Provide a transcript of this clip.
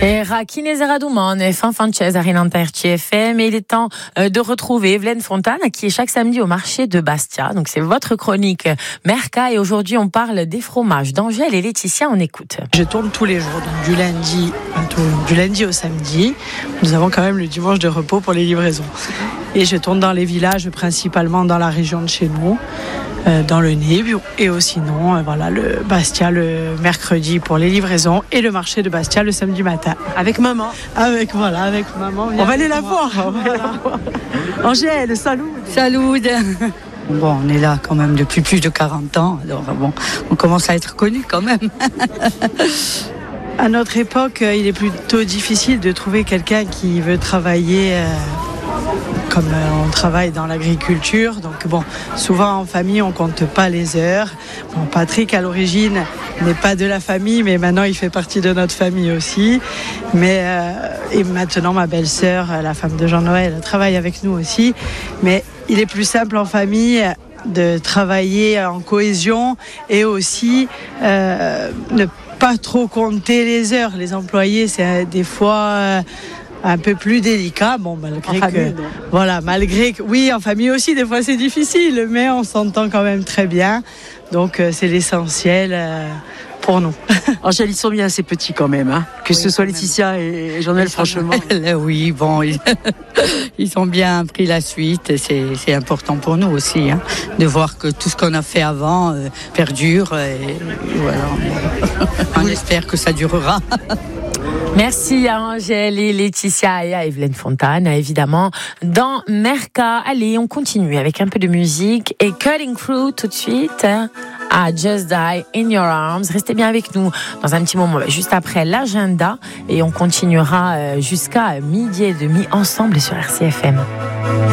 Era Chinesera Dumone, fin Francesa Rinanter CFM, et il est temps de retrouver Evelyne Fontane qui est chaque samedi au marché de Bastia. Donc c'est votre chronique Merca et aujourd'hui on parle des fromages d'Angèle et Laetitia, on écoute. Je tourne tous les jours, donc du lundi au samedi. Nous avons quand même le dimanche de repos pour les livraisons. Et je tourne dans les villages, principalement dans la région de chez nous, dans le Nîmes, et aussi le Bastia le mercredi pour les livraisons et le marché de Bastia le samedi matin. Avec maman. Avec maman. On va aller la voir. Angèle, salut. Salut. Bon, on est là quand même depuis plus de 40 ans, alors bon, on commence à être connus quand même. À notre époque, il est plutôt difficile de trouver quelqu'un qui veut travailler comme on travaille dans l'agriculture. Donc bon, souvent en famille, on compte pas les heures. Bon, Patrick, à l'origine, n'est pas de la famille, mais maintenant, il fait partie de notre famille aussi. Et maintenant, ma belle-sœur, la femme de Jean-Noël, elle travaille avec nous aussi. Mais il est plus simple en famille de travailler en cohésion et aussi ne pas trop compter les heures. Les employés, c'est des fois un peu plus délicat, oui, en famille aussi, des fois c'est difficile, mais on s'entend quand même très bien, donc c'est l'essentiel pour nous. Angèle, ils sont bien ces petits quand même, hein. Ce soit Laetitia et Jean-Noël, franchement. Oui, bon, ils ont bien pris la suite, et c'est important pour nous aussi, hein, de voir que tout ce qu'on a fait avant perdure, et voilà, on espère que ça durera. Merci à Angèle et Laetitia et à Evelyne Fontane, évidemment, dans Merca. Allez, on continue avec un peu de musique et Cutting Through tout de suite à Just Die in Your Arms. Restez bien avec nous dans un petit moment, juste après l'agenda, et on continuera jusqu'à midi et demi ensemble sur RCFM.